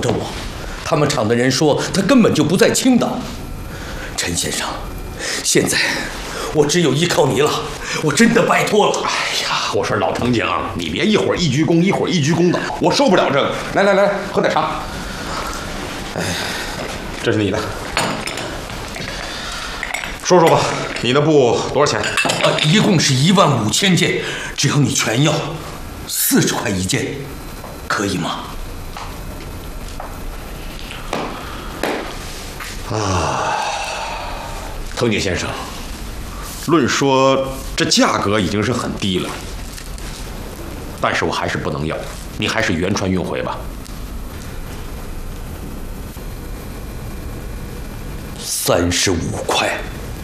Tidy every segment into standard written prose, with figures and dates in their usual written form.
着我。他们厂的人说他根本就不在青岛。陈先生，现在我只有依靠你了，我真的拜托了。 哎呀，我说老藤井，你别一会儿一鞠躬，一会儿一鞠躬的，我受不了这个。来，喝点茶。哎，这是你的，说说吧，你的布多少钱？ 一共是15000件，只要你全要，40块一件，可以吗？ 藤井先生，论说这价格已经是很低了，但是我还是不能要，你还是原船运回吧。 35块。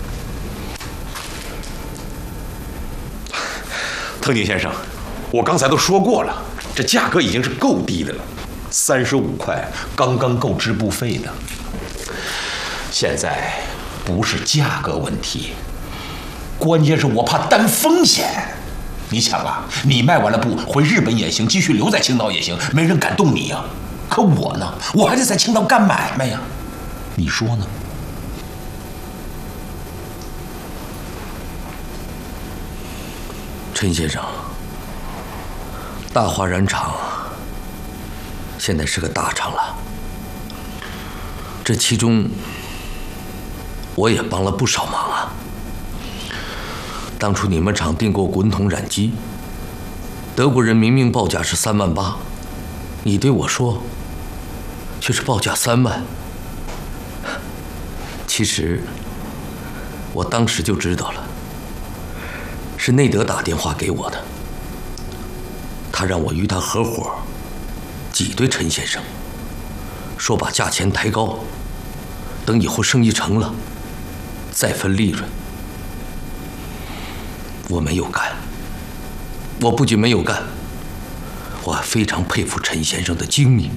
藤井先生，我刚才都说过了，这价格已经是够低的了，35块刚刚够织布费的。现在不是价格问题，关键是我怕担风险。你想啊，你卖完了布回日本也行，继续留在青岛也行，没人敢动你呀。可我呢，我还得在青岛干买卖呀，你说呢？ 陈先生，大华染厂现在是个大厂了，这其中我也帮了不少忙啊。当初你们厂订购滚筒染机，德国人明明报价是38000，你对我说却是报价3万。其实我当时就知道了，是内德打电话给我的，他让我与他合伙挤兑陈先生，说把价钱抬高，等以后生意成了再分利润。我没有干，我不仅没有干，我还非常佩服陈先生的精明。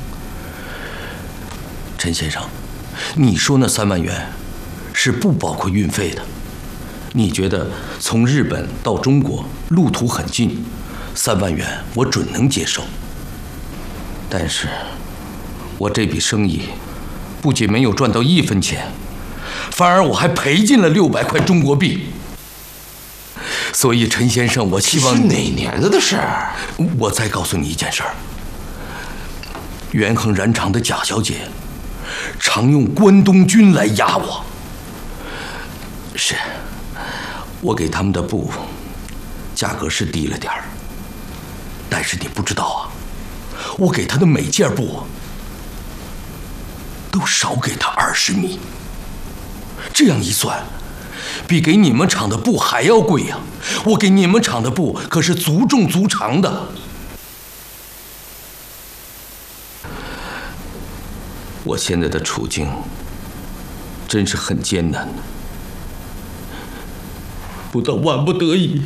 陈先生，你说那3万元是不包括运费的，你觉得从日本到中国路途很近，3万元我准能接受。但是我这笔生意不仅没有赚到1分钱，反而我还赔进了600块中国币。所以陈先生，我希望是哪年子的事儿？ 我再告诉你一件事儿，元恒染厂的贾小姐常用关东军来压我。是，我给他们的布价格是低了点儿，但是你不知道啊，我给他的每件布都少给他20米，这样一算，比给你们厂的布还要贵呀！我给你们厂的布可是足重足长的。我现在的处境真是很艰难的，不到万不得已，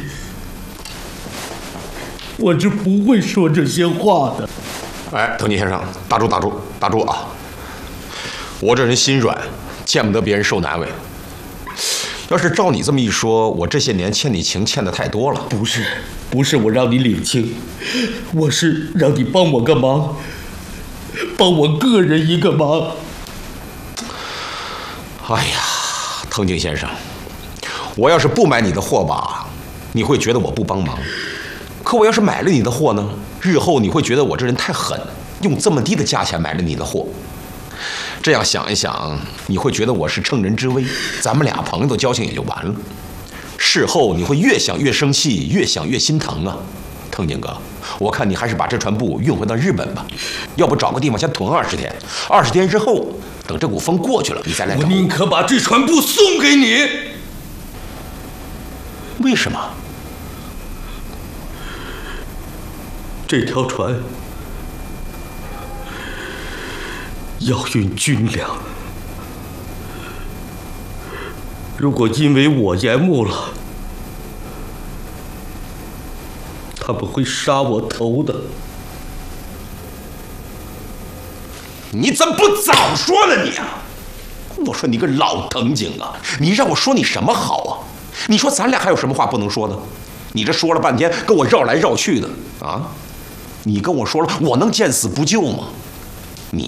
我是不会说这些话的。 哎，藤井先生，打住啊！我这人心软，见不得别人受难为。要是照你这么一说，我这些年欠你情欠的太多了。 不是我让你领情，我是让你帮我个忙，帮我个人一个忙。 哎呀，藤井先生，我要是不买你的货吧，你会觉得我不帮忙；可我要是买了你的货呢，日后你会觉得我这人太狠，用这么低的价钱买了你的货。这样想一想，你会觉得我是乘人之危，咱们俩朋友的交情也就完了。事后你会越想越生气，越想越心疼啊。藤井哥，我看你还是把这船布运回到日本吧，要不找个地方先囤20天，20天之后等这股风过去了，你再来找我。 我宁可把这船布送给你。 为什么？ 这条船要运军粮，如果因为我延误了，他们会杀我头的。 你怎么不早说呢你啊！我说你个老藤井啊，你让我说你什么好啊？你说咱俩还有什么话不能说的？你这说了半天，跟我绕来绕去的啊！你跟我说了，我能见死不救吗？